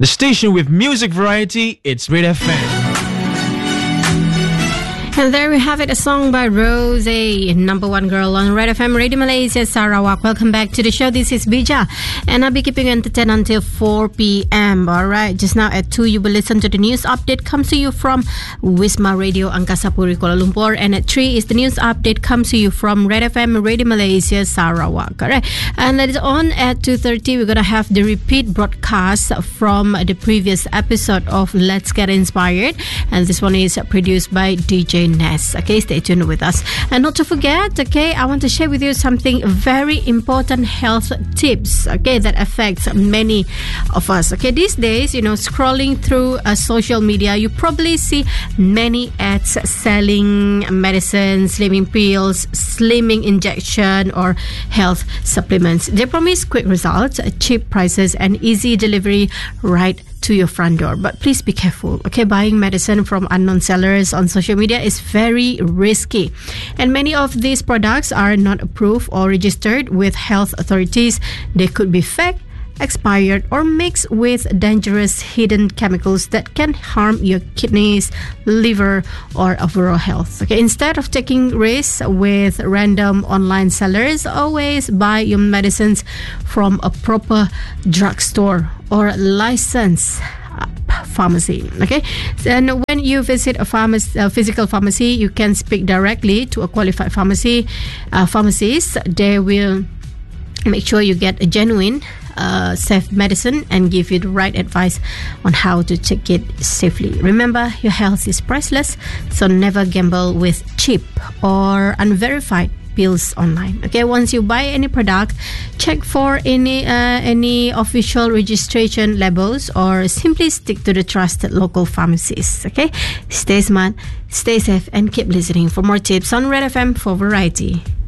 The station with music variety, it's Red FM. And there we have it, a song by Rose, number one girl on Red FM Radio Malaysia, Sarawak. Welcome back to the show. This is Bija, and I'll be keeping you entertained until 4 p.m. Alright, just now at 2 you will listen to the news update, comes to you from Wisma Radio Angkasa Puri, Kuala Lumpur. And at 3 is the news update, comes to you from Red FM Radio Malaysia, Sarawak. Alright, and later on at 2:30 we're going to have the repeat broadcast from the previous episode of Let's Get Inspired, and this one is produced by DJ Ness. Okay, stay tuned with us. And not to forget, okay, I want to share with you something very important, health tips, okay, that affects many of us. Okay, these days, scrolling through social media, you probably see many ads selling medicine, slimming pills, slimming injection, or health supplements. They promise quick results, cheap prices, and easy delivery right to your front door. But please be careful, okay? Buying medicine from unknown sellers on social media is very risky, and many of these products are not approved or registered with health authorities. They could be fake, expired, or mixed with dangerous hidden chemicals that can harm your kidneys, liver, or overall health. Okay, instead of taking risks with random online sellers, always buy your medicines from a proper drugstore or licensed pharmacy. Okay, and when you visit a physical pharmacy, you can speak directly to a qualified pharmacist. They will make sure you get a genuine safe medicine and give you the right advice on how to take it safely. Remember, your health is priceless, so never gamble with cheap or unverified pills online. Okay, once you buy any product, check for any official registration labels, or simply stick to the trusted local pharmacies. Okay, stay smart, stay safe, and keep listening for more tips on Red FM for variety.